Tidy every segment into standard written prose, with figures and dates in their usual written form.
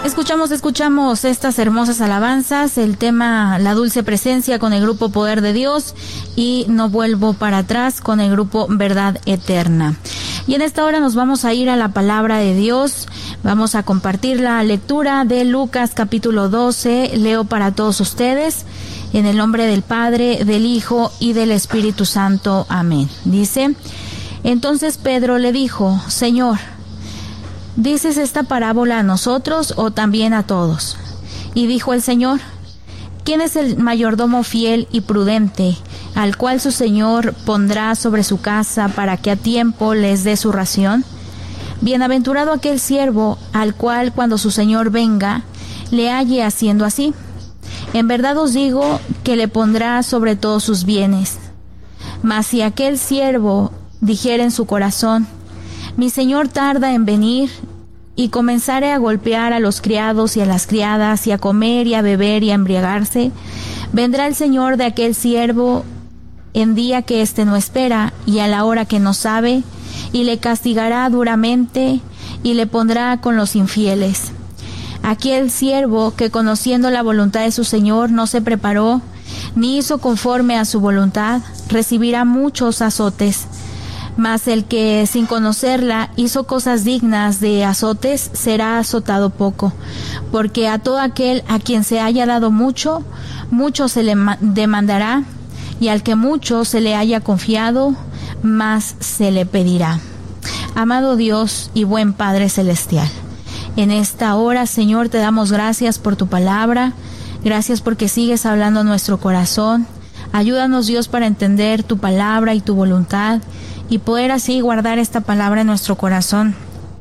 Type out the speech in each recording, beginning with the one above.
Escuchamos estas hermosas alabanzas, el tema La Dulce Presencia con el grupo Poder de Dios y No Vuelvo para Atrás con el grupo Verdad Eterna. Y en esta hora nos vamos a ir a la palabra de Dios. Vamos a compartir la lectura de Lucas capítulo 12. Leo para todos ustedes en el nombre del Padre, del Hijo y del Espíritu Santo. Amén. Dice: entonces Pedro le dijo: Señor, ¿dices esta parábola a nosotros o también a todos? Y dijo el Señor: ¿quién es el mayordomo fiel y prudente, al cual su señor pondrá sobre su casa para que a tiempo les dé su ración? Bienaventurado aquel siervo al cual cuando su señor venga le halle haciendo así. En verdad os digo que le pondrá sobre todos sus bienes. Mas si aquel siervo dijere en su corazón: mi señor tarda en venir, y comenzare a golpear a los criados y a las criadas, y a comer y a beber y a embriagarse, vendrá el señor de aquel siervo en día que éste no espera y a la hora que no sabe, y le castigará duramente y le pondrá con los infieles. Aquel siervo que, conociendo la voluntad de su señor, no se preparó ni hizo conforme a su voluntad, recibirá muchos azotes. Mas el que, sin conocerla, hizo cosas dignas de azotes, será azotado poco. Porque a todo aquel a quien se haya dado mucho, mucho se le demandará, y al que mucho se le haya confiado, más se le pedirá. Amado Dios y buen Padre Celestial, en esta hora, Señor, te damos gracias por tu palabra. Gracias porque sigues hablando a nuestro corazón. Ayúdanos, Dios, para entender tu palabra y tu voluntad, y poder así guardar esta palabra en nuestro corazón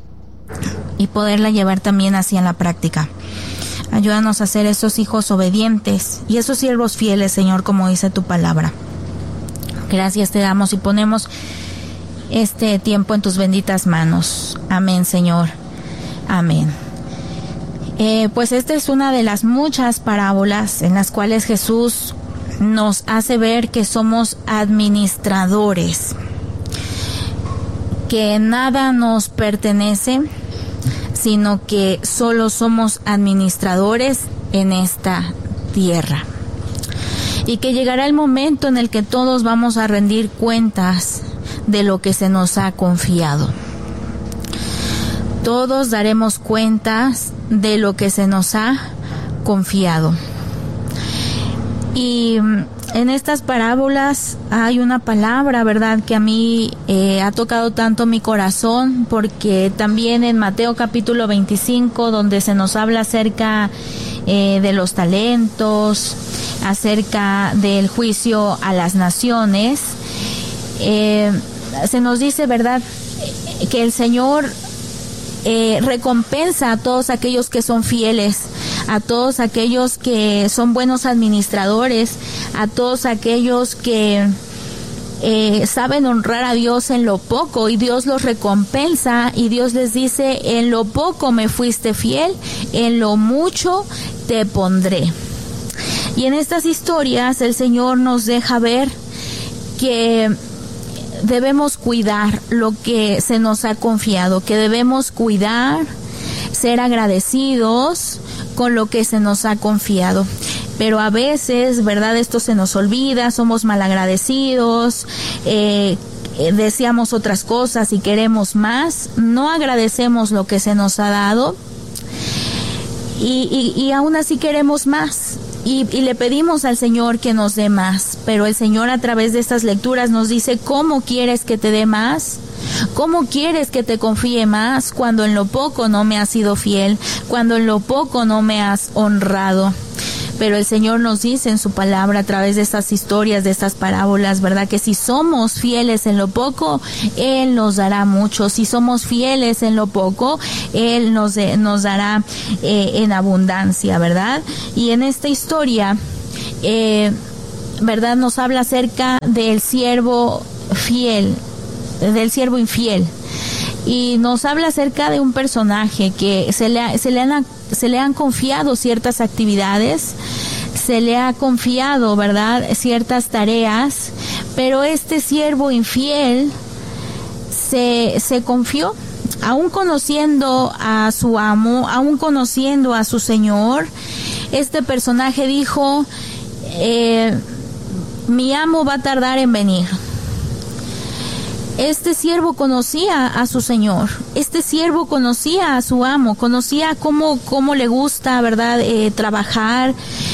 y poderla llevar también así en la práctica. Ayúdanos a ser esos hijos obedientes y esos siervos fieles, Señor, como dice tu palabra. Gracias te damos y ponemos este tiempo en tus benditas manos. Amén, Señor. Amén. Pues esta es una de las muchas parábolas en las cuales Jesús nos hace ver que somos administradores, que nada nos pertenece, sino que solo somos administradores en esta tierra. Y que llegará el momento en el que todos vamos a rendir cuentas de lo que se nos ha confiado. Todos daremos cuentas de lo que se nos ha confiado. Y en estas parábolas hay una palabra, ¿verdad?, que a mí ha tocado tanto mi corazón, porque también en Mateo capítulo 25, donde se nos habla acerca de los talentos, acerca del juicio a las naciones, se nos dice, ¿verdad?, que el Señor recompensa a todos aquellos que son fieles, a todos aquellos que son buenos administradores, a todos aquellos que saben honrar a Dios en lo poco, y Dios los recompensa, y Dios les dice: en lo poco me fuiste fiel, en lo mucho te pondré. Y en estas historias el Señor nos deja ver que debemos cuidar lo que se nos ha confiado, que debemos cuidar, ser agradecidos con lo que se nos ha confiado. Pero a veces, ¿verdad?, esto se nos olvida, somos malagradecidos, deseamos otras cosas y queremos más, no agradecemos lo que se nos ha dado, y aún así queremos más. Y le pedimos al Señor que nos dé más, pero el Señor a través de estas lecturas nos dice: ¿cómo quieres que te dé más? ¿Cómo quieres que te confíe más cuando en lo poco no me has sido fiel, cuando en lo poco no me has honrado? Pero el Señor nos dice en su palabra a través de estas historias, de estas parábolas, ¿verdad?, que si somos fieles en lo poco, Él nos dará mucho. Si somos fieles en lo poco, Él nos dará en abundancia, ¿verdad? Y en esta historia, ¿verdad?, nos habla acerca del siervo fiel, del siervo infiel. Y nos habla acerca de un personaje que se le han confiado ciertas actividades, se le ha confiado, ¿verdad?, ciertas tareas, pero este siervo infiel se confió Aún conociendo a su amo, aún conociendo a su señor, este personaje dijo, mi amo va a tardar en venir. Este siervo conocía a su señor, este siervo conocía a su amo, conocía cómo le gusta, ¿verdad?, trabajar,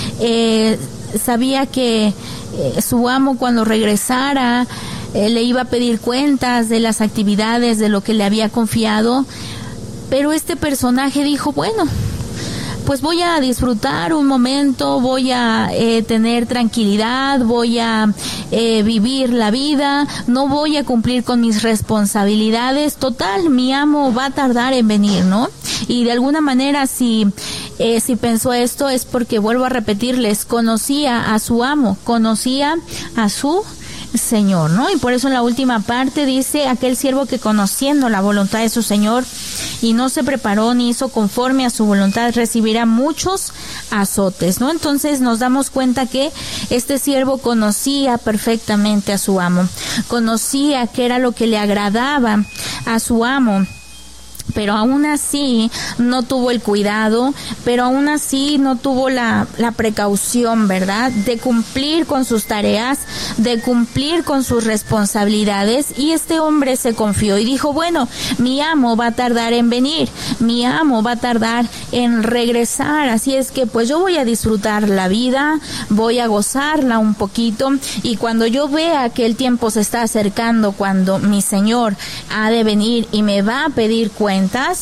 sabía que su amo cuando regresara le iba a pedir cuentas de las actividades, de lo que le había confiado, pero este personaje dijo, bueno, pues voy a disfrutar un momento, voy a tener tranquilidad, voy a vivir la vida, no voy a cumplir con mis responsabilidades, total, mi amo va a tardar en venir, ¿no? Y de alguna manera si pensó esto es porque, vuelvo a repetirles, conocía a su amo, conocía a su Señor, ¿no? Y por eso en la última parte dice, aquel siervo que conociendo la voluntad de su Señor y no se preparó ni hizo conforme a su voluntad, recibirá muchos azotes, ¿no? Entonces nos damos cuenta que este siervo conocía perfectamente a su amo, conocía qué era lo que le agradaba a su amo, pero aún así no tuvo el cuidado, pero aún así no tuvo la precaución, ¿verdad?, de cumplir con sus tareas, de cumplir con sus responsabilidades, y este hombre se confió y dijo, bueno, mi amo va a tardar en venir, mi amo va a tardar en regresar, así es que pues yo voy a disfrutar la vida, voy a gozarla un poquito, y cuando yo vea que el tiempo se está acercando, cuando mi Señor ha de venir y me va a pedir cuentas,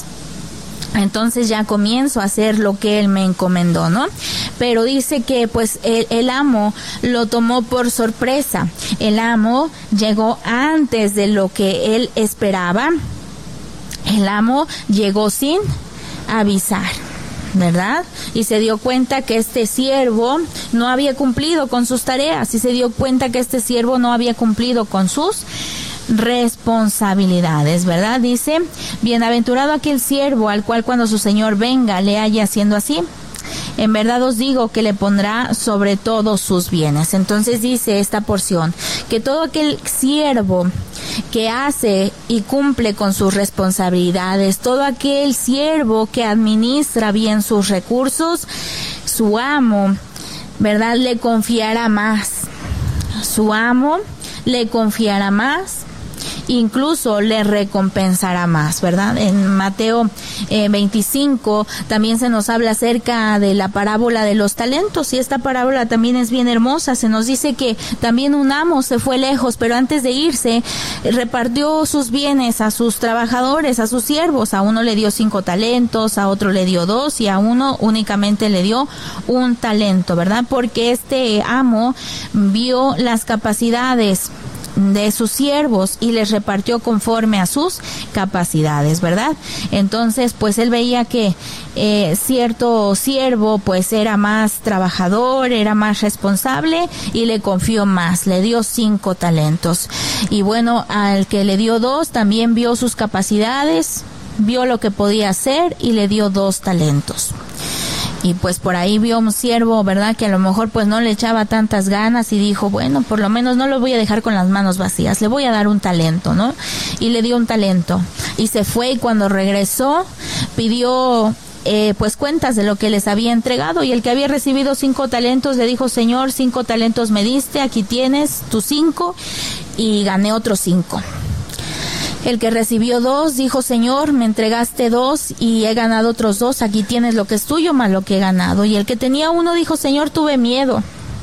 entonces ya comienzo a hacer lo que él me encomendó, ¿no? Pero dice que pues el amo lo tomó por sorpresa. El amo llegó antes de lo que él esperaba. El amo llegó sin avisar, ¿verdad? Y se dio cuenta que este siervo no había cumplido con sus tareas, y se dio cuenta que este siervo no había cumplido con sus responsabilidades, ¿verdad? Dice, bienaventurado aquel siervo al cual cuando su señor venga le haya haciendo así. En verdad os digo que le pondrá sobre todos sus bienes. Entonces dice esta porción, que todo aquel siervo que hace y cumple con sus responsabilidades, todo aquel siervo que administra bien sus recursos, su amo, ¿verdad?, le confiará más. Su amo le confiará más, incluso le recompensará más, ¿verdad? En Mateo 25 también se nos habla acerca de la parábola de los talentos, y esta parábola también es bien hermosa. Se nos dice que también un amo se fue lejos, pero antes de irse repartió sus bienes a sus trabajadores, a sus siervos. A uno le dio 5 talentos, a otro le dio 2 y a uno únicamente le dio 1 talento, ¿verdad? Porque este amo vio las capacidades de sus siervos y les repartió conforme a sus capacidades, ¿verdad? Entonces, pues él veía que cierto siervo pues era más trabajador, era más responsable y le confió más, le dio 5 talentos. Y bueno, al que le dio 2 también vio sus capacidades, vio lo que podía hacer y le dio 2 talentos. Y pues por ahí vio un siervo, ¿verdad?, que a lo mejor pues no le echaba tantas ganas y dijo, bueno, por lo menos no lo voy a dejar con las manos vacías, le voy a dar 1 talento, ¿no? Y le dio 1 talento. Y se fue, y cuando regresó pidió pues cuentas de lo que les había entregado, y el que había recibido 5 talentos le dijo, Señor, 5 talentos me diste, aquí tienes tus 5, y gané otros 5. El que recibió 2 dijo, Señor, me entregaste 2 y he ganado otros 2, aquí tienes lo que es tuyo más lo que he ganado. Y el que tenía 1 dijo, Señor, tuve miedo,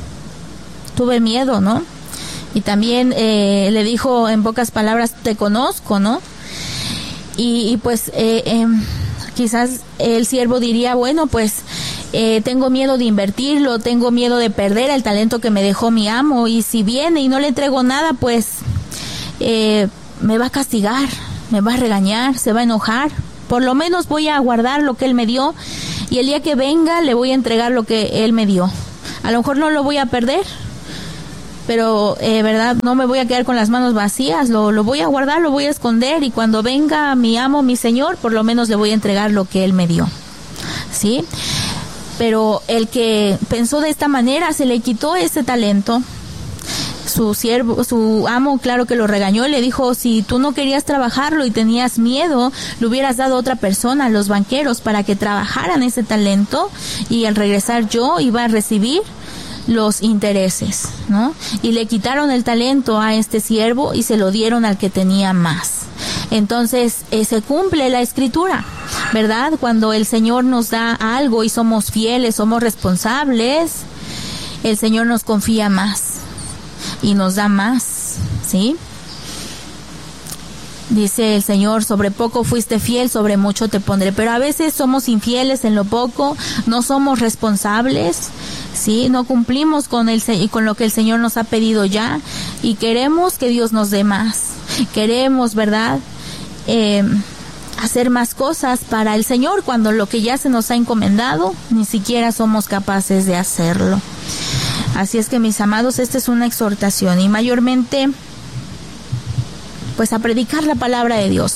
¿no? Y también le dijo en pocas palabras, te conozco, ¿no? Y pues quizás el siervo diría, bueno, pues tengo miedo de invertirlo, tengo miedo de perder el talento que me dejó mi amo, y si viene y no le entrego nada, pues me va a castigar, me va a regañar, se va a enojar. Por lo menos voy a guardar lo que él me dio, y el día que venga le voy a entregar lo que él me dio. A lo mejor no lo voy a perder, pero verdad, no me voy a quedar con las manos vacías, lo voy a guardar, lo voy a esconder, y cuando venga mi amo, mi Señor, por lo menos le voy a entregar lo que él me dio, ¿sí? Pero el que pensó de esta manera, se le quitó ese talento, su amo, claro que lo regañó, le dijo, si tú no querías trabajarlo y tenías miedo, le hubieras dado a otra persona, a los banqueros, para que trabajaran ese talento, y al regresar yo iba a recibir los intereses, ¿no? Y le quitaron el talento a este siervo y se lo dieron al que tenía más. Entonces, se cumple la escritura, ¿verdad? Cuando el Señor nos da algo y somos fieles, somos responsables, el Señor nos confía más y nos da más, ¿sí? Dice el Señor, sobre poco fuiste fiel, sobre mucho te pondré. Pero a veces somos infieles en lo poco, no somos responsables, ¿sí? No cumplimos con lo que el Señor nos ha pedido ya, y queremos que Dios nos dé más. Queremos, ¿verdad?, hacer más cosas para el Señor, cuando lo que ya se nos ha encomendado, ni siquiera somos capaces de hacerlo. Así es que, mis amados, esta es una exhortación, y mayormente, pues, a predicar la palabra de Dios.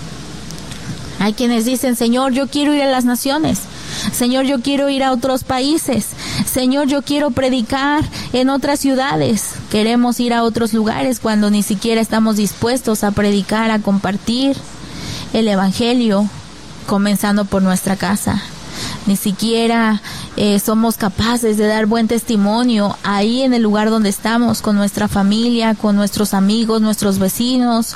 Hay quienes dicen, Señor, yo quiero ir a las naciones. Señor, yo quiero ir a otros países. Señor, yo quiero predicar en otras ciudades. Queremos ir a otros lugares cuando ni siquiera estamos dispuestos a predicar, a compartir el evangelio, comenzando por nuestra casa. Ni siquiera somos capaces de dar buen testimonio ahí en el lugar donde estamos, con nuestra familia, con nuestros amigos, nuestros vecinos,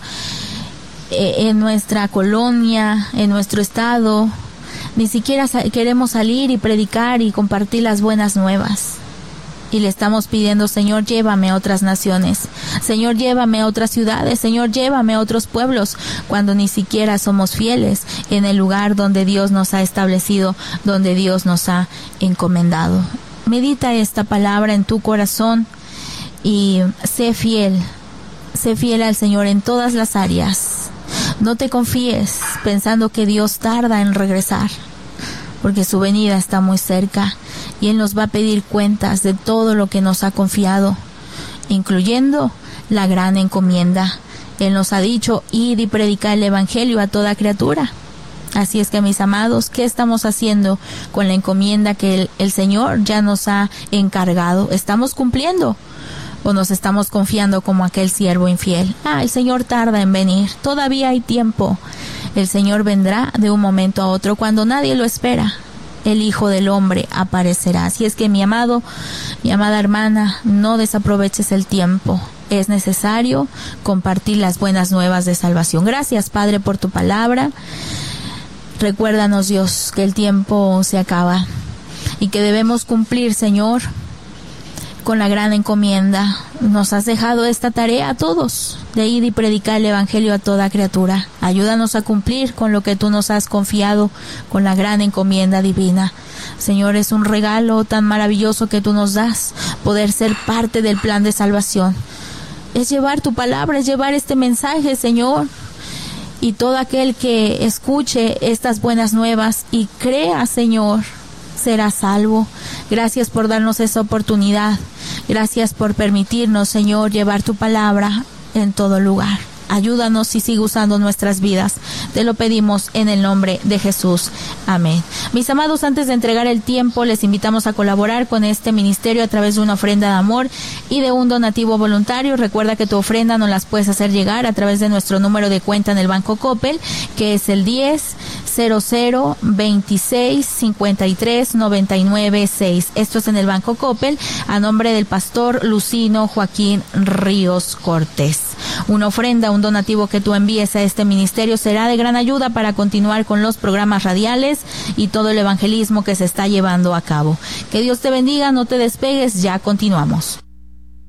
en nuestra colonia, en nuestro estado. Ni siquiera queremos salir y predicar y compartir las buenas nuevas. Y le estamos pidiendo, Señor, llévame a otras naciones. Señor, llévame a otras ciudades. Señor, llévame a otros pueblos, cuando ni siquiera somos fieles en el lugar donde Dios nos ha establecido, donde Dios nos ha encomendado. Medita esta palabra en tu corazón y sé fiel al Señor en todas las áreas. No te confíes pensando que Dios tarda en regresar, porque su venida está muy cerca y Él nos va a pedir cuentas de todo lo que nos ha confiado, incluyendo la gran encomienda. Él nos ha dicho, id y predicar el evangelio a toda criatura. Así es que, mis amados, ¿qué estamos haciendo con la encomienda que el Señor ya nos ha encargado? ¿Estamos cumpliendo? ¿O nos estamos confiando como aquel siervo infiel? El Señor tarda en venir, todavía hay tiempo. El Señor vendrá de un momento a otro, cuando nadie lo espera. El Hijo del Hombre aparecerá. Así es que, mi amado, mi amada hermana, no desaproveches el tiempo. Es necesario compartir las buenas nuevas de salvación. Gracias, Padre, por tu palabra. Recuérdanos, Dios, que el tiempo se acaba y que debemos cumplir, Señor, con la gran encomienda. Nos has dejado esta tarea a todos, de ir y predicar el evangelio a toda criatura. Ayúdanos a cumplir con lo que tú nos has confiado, con la gran encomienda divina. Señor, es un regalo tan maravilloso que tú nos das, poder ser parte del plan de salvación. Es llevar tu palabra, es llevar este mensaje, Señor. Y todo aquel que escuche estas buenas nuevas y crea, Señor, será salvo. Gracias por darnos esa oportunidad. Gracias por permitirnos, Señor, llevar tu palabra en todo lugar. Ayúdanos y sigue usando nuestras vidas. Te lo pedimos en el nombre de Jesús. Amén. Mis amados, antes de entregar el tiempo, les invitamos a colaborar con este ministerio a través de una ofrenda de amor y de un donativo voluntario. Recuerda que tu ofrenda nos las puedes hacer llegar a través de nuestro número de cuenta en el Banco Coppel, que es el 10-00-26-53-99-6. Esto es en el Banco Coppel, a nombre del pastor Lucino Joaquín Ríos Cortés. Una ofrenda, un donativo que tú envíes a este ministerio será de gran ayuda para continuar con los programas radiales y todo el evangelismo que se está llevando a cabo. Que Dios te bendiga, no te despegues, ya continuamos.